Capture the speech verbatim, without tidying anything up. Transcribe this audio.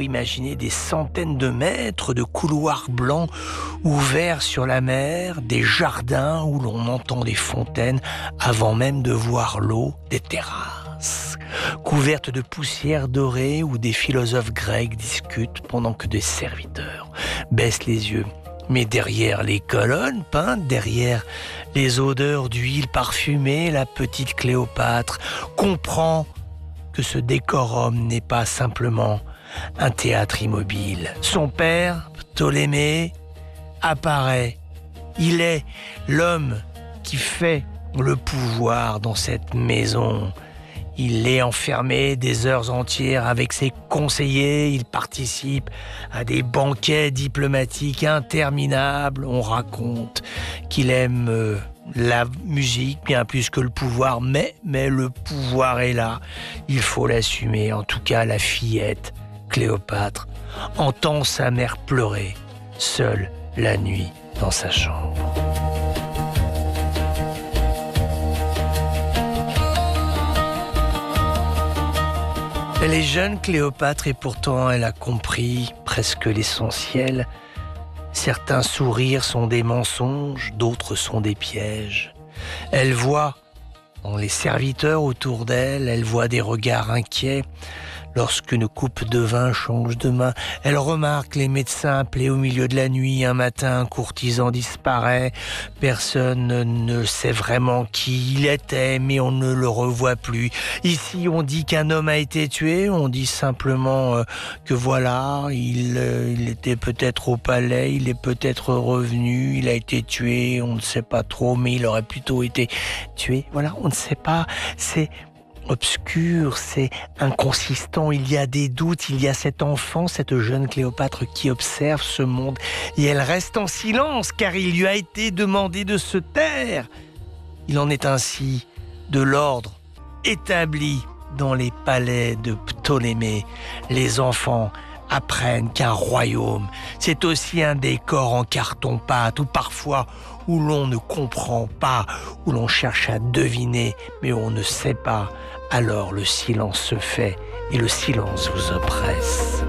faut imaginer des centaines de mètres de couloirs blancs ouverts sur la mer, des jardins où l'on entend des fontaines avant même de voir l'eau, des terrasses couvertes de poussière dorée où des philosophes grecs discutent pendant que des serviteurs baissent les yeux. Mais derrière les colonnes peintes, derrière les odeurs d'huile parfumée, la petite Cléopâtre comprend que ce décorum n'est pas simplement un théâtre immobile. Son père, Ptolémée, apparaît. Il est l'homme qui fait le pouvoir dans cette maison. Il est enfermé des heures entières avec ses conseillers, il participe à des banquets diplomatiques interminables. On raconte qu'il aime euh, la musique bien plus que le pouvoir, mais, mais le pouvoir est là, il faut l'assumer. En tout cas, la fillette, Cléopâtre, entend sa mère pleurer, seule la nuit dans sa chambre. Elle est jeune, Cléopâtre, et pourtant elle a compris presque l'essentiel. Certains sourires sont des mensonges, d'autres sont des pièges. Elle voit dans les serviteurs autour d'elle, elle voit des regards inquiets. Lorsqu'une coupe de vin change de main, elle remarque les médecins appelés au milieu de la nuit. Un matin, un courtisan disparaît. Personne ne sait vraiment qui il était, mais on ne le revoit plus. Ici, on dit qu'un homme a été tué. On dit simplement euh, que voilà, il, euh, il était peut-être au palais, il est peut-être revenu, il a été tué. On ne sait pas trop, mais il aurait plutôt été tué. Voilà, on ne sait pas. C'est obscur, c'est inconsistant, il y a des doutes, il y a cet enfant, cette jeune Cléopâtre qui observe ce monde et elle reste en silence car il lui a été demandé de se taire. Il en est ainsi de l'ordre établi dans les palais de Ptolémée. Les enfants apprennent qu'un royaume, c'est aussi un décor en carton-pâte ou parfois où l'on ne comprend pas, où l'on cherche à deviner, mais on ne sait pas. Alors le silence se fait et le silence vous oppresse.